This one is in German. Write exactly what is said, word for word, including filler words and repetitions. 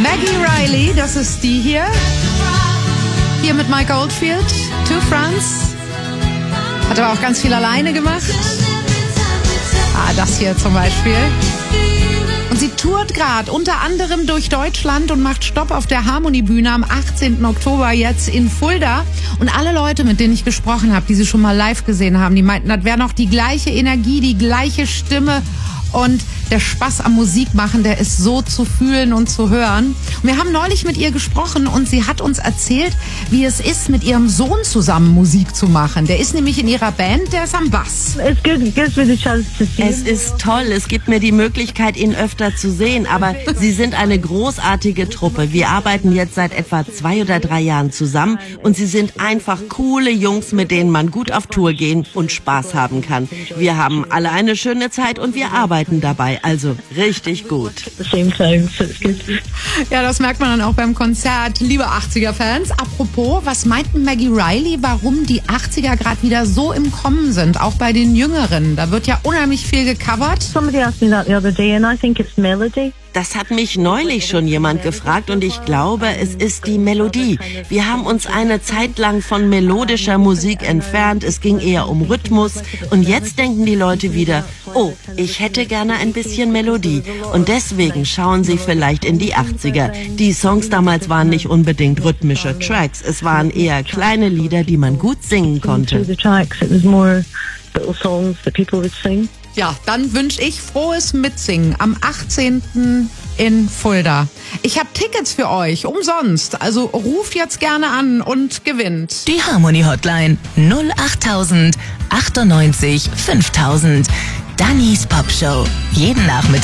Maggie Reilly, das ist die hier. Hier mit Mike Oldfield, To France. Hat aber auch ganz viel alleine gemacht. Ah, das hier zum Beispiel. Und sie tourt gerade unter anderem durch Deutschland und macht Stopp auf der Harmoniebühne am achtzehnten Oktober jetzt in Fulda. Und alle Leute, mit denen ich gesprochen habe, die sie schon mal live gesehen haben, die meinten, das wäre noch die gleiche Energie, die gleiche Stimme. Und der Spaß am Musikmachen, der ist so zu fühlen und zu hören. Und wir haben neulich mit ihr gesprochen und sie hat uns erzählt, wie es ist, mit ihrem Sohn zusammen Musik zu machen. Der ist nämlich in ihrer Band, der ist am Bass. Es ist toll, es gibt mir die Möglichkeit, ihn öfter zu sehen, aber sie sind eine großartige Truppe. Wir arbeiten jetzt seit etwa zwei oder drei Jahren zusammen und sie sind einfach coole Jungs, mit denen man gut auf Tour gehen und Spaß haben kann. Wir haben alle eine schöne Zeit und wir arbeiten dabei. Also richtig gut. Ja, das merkt man dann auch beim Konzert. Liebe achtziger-Fans, apropos, was meinten Maggie Reilly, warum die achtziger gerade wieder so im Kommen sind, auch bei den Jüngeren? Da wird ja unheimlich viel gecovert. Somebody asked me that the other day and I think it's melody. Das hat mich neulich schon jemand gefragt und ich glaube, es ist die Melodie. Wir haben uns eine Zeit lang von melodischer Musik entfernt. Es ging eher um Rhythmus und jetzt denken die Leute wieder, oh, ich hätte gerne ein bisschen Melodie. Und deswegen schauen sie vielleicht in die achtziger. Die Songs damals waren nicht unbedingt rhythmische Tracks. Es waren eher kleine Lieder, die man gut singen konnte. Ja, dann wünsche ich frohes Mitsingen am achtzehnten in Fulda. Ich habe Tickets für euch, umsonst. Also ruft jetzt gerne an und gewinnt. Die Harmony Hotline null acht tausend achtundneunzig fünftausend. Dannys Popshow. Jeden Nachmittag